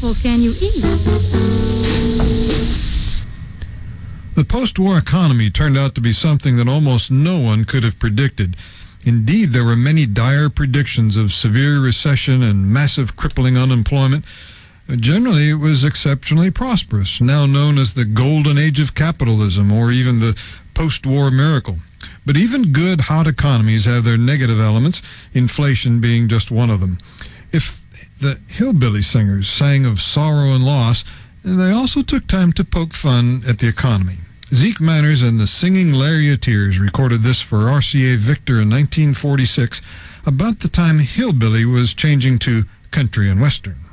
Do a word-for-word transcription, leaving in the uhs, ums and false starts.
apple can you eat? The post-war economy turned out to be something that almost no one could have predicted. Indeed, there were many dire predictions of severe recession and massive crippling unemployment. Generally, it was exceptionally prosperous, now known as the golden age of capitalism or even the post-war miracle. But even good, hot economies have their negative elements, inflation being just one of them. If the hillbilly singers sang of sorrow and loss, they also took time to poke fun at the economy. Zeke Manners and the Singing Lariateers recorded this for R C A Victor in nineteen forty-six, about the time hillbilly was changing to country and western.